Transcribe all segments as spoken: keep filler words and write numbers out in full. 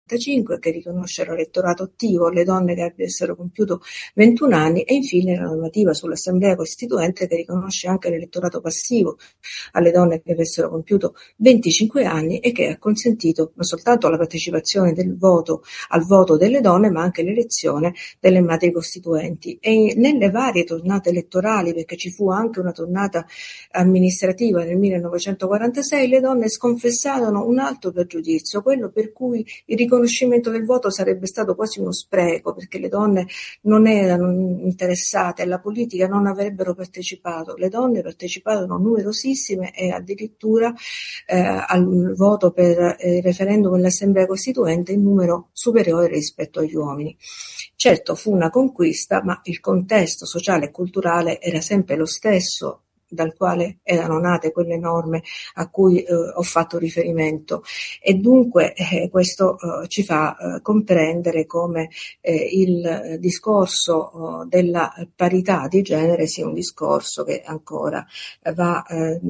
quarantacinque, che riconosce l'elettorato attivo alle donne che avessero compiuto ventuno anni, e infine la normativa sull'Assemblea Costituente, che riconosce anche l'elettorato passivo alle donne che avessero compiuto venticinque anni e che ha consentito non soltanto la partecipazione del voto al voto delle donne, ma anche l'elezione delle madri costituenti. E nelle varie tornate elettorali, perché ci fu anche una tornata amministrativa nel millenovecentoquarantasei, le donne sconfessarono un altro pregiudizio, quello per cui il riconoscimento del voto sarebbe stato quasi uno spreco, perché le donne non erano interessate alla politica, non avrebbero partecipato. Le donne parteciparono numerosissime e addirittura eh, al voto per eh, il referendum nell'Assemblea Costituente in numero superiore rispetto agli uomini. Certo, fu una conquista, ma il contesto sociale e culturale era sempre lo stesso dal quale erano nate quelle norme a cui eh, ho fatto riferimento, e dunque eh, questo eh, ci fa eh, comprendere come eh, il discorso eh, della parità di genere sia un discorso che ancora eh, va eh,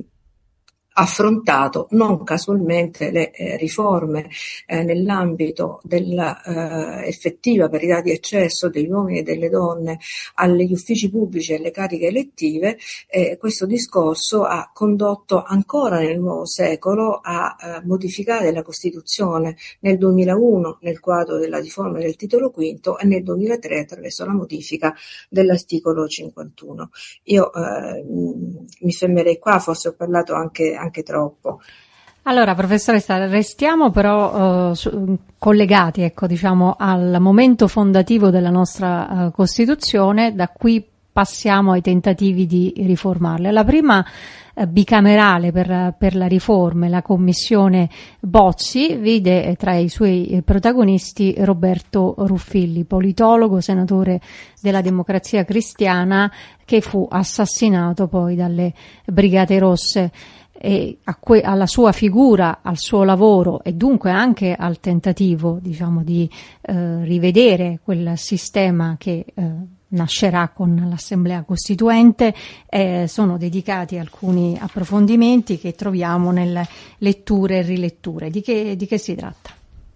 affrontato. Non casualmente le eh, riforme eh, nell'ambito della eh, effettiva parità di accesso degli uomini e delle donne agli uffici pubblici e alle cariche elettive, eh, questo discorso ha condotto ancora nel nuovo secolo a eh, modificare la Costituzione nel duemilauno nel quadro della riforma del titolo quinto e nel duemilatré attraverso la modifica dell'articolo cinquantuno. Io eh, mi fermerei qua, forse ho parlato anche anche troppo. Allora, professoressa, restiamo però uh, su, collegati, ecco, diciamo, al momento fondativo della nostra uh, Costituzione. Da qui passiamo ai tentativi di riformarla. La prima uh, bicamerale per, per la riforma, la commissione Bozzi, vide tra i suoi protagonisti Roberto Ruffilli, politologo, senatore della Democrazia Cristiana, che fu assassinato poi dalle Brigate Rosse. E a que- alla sua figura, al suo lavoro e dunque anche al tentativo, diciamo, di eh, rivedere quel sistema che eh, nascerà con l'Assemblea Costituente, eh, sono dedicati alcuni approfondimenti che troviamo nelle letture e riletture. Di che, di che si tratta?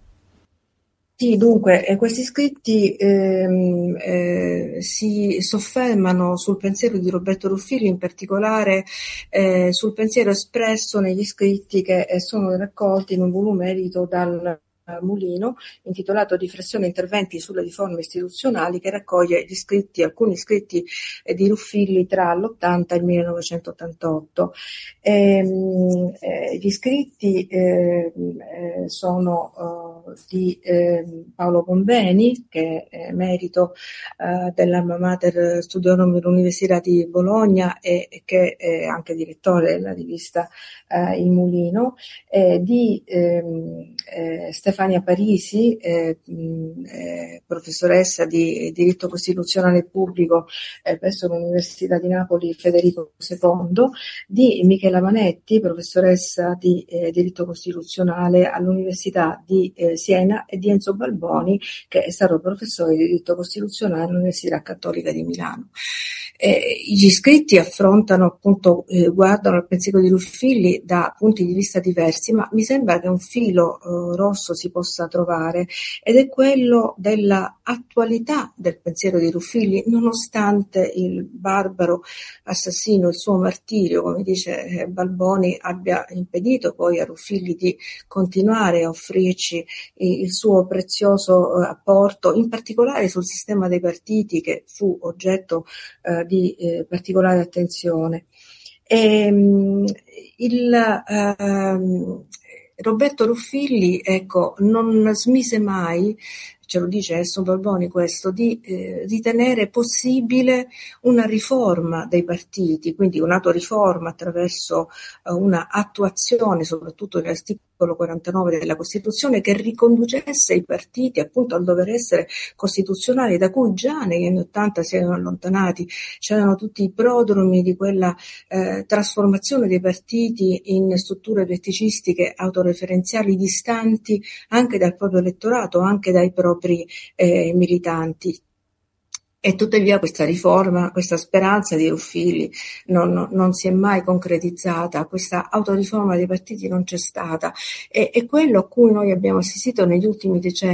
Sì, dunque, eh, questi scritti ehm, eh, si soffermano sul pensiero di Roberto Ruffilli, in particolare eh, sul pensiero espresso negli scritti che eh, sono raccolti in un volume edito dal Mulino, intitolato Riflessioni e interventi sulle riforme istituzionali, che raccoglie gli scritti, alcuni scritti eh, di Ruffilli tra l'ottanta e il millenovecentottantotto. Ehm, eh, gli scritti eh, eh, sono eh, di eh, Paolo Bombeni, che è merito eh, dell'Alma Mater Studiorum dell'Università di Bologna e, e che è anche direttore della rivista eh, Il Mulino, eh, di ehm, eh, Stefania Parisi, eh, eh, professoressa di diritto costituzionale pubblico eh, presso l'Università di Napoli Federico secondo, di Michela Manetti, professoressa di eh, diritto costituzionale all'Università di eh, Siena, e di Enzo Balboni, che è stato professore di diritto costituzionale all'Università Cattolica di Milano. Eh, gli scritti affrontano, appunto, eh, guardano al pensiero di Ruffilli da punti di vista diversi, ma mi sembra che un filo eh, rosso si possa trovare, ed è quello della attualità del pensiero di Ruffilli, nonostante il barbaro assassino, il suo martirio, come dice eh, Balboni, abbia impedito poi a Ruffilli di continuare a offrirci eh, il suo prezioso eh, apporto, in particolare sul sistema dei partiti, che fu oggetto eh, di eh, particolare attenzione. E, um, il um, Roberto Ruffilli, ecco, non smise mai, ce lo dice Enzo Balboni questo, di eh, ritenere possibile una riforma dei partiti, quindi un'autoriforma attraverso eh, una attuazione soprattutto dell'articolo quarantanove della Costituzione, che riconducesse i partiti appunto al dover essere costituzionali, da cui già negli anni Ottanta si erano allontanati. C'erano tutti i prodromi di quella eh, trasformazione dei partiti in strutture verticistiche autoreferenziali, distanti anche dal proprio elettorato, anche dai propri eh, militanti. E tuttavia questa riforma, questa speranza di Ruffilli non, non si è mai concretizzata, questa autoriforma dei partiti non c'è stata, e, e quello a cui noi abbiamo assistito negli ultimi decenni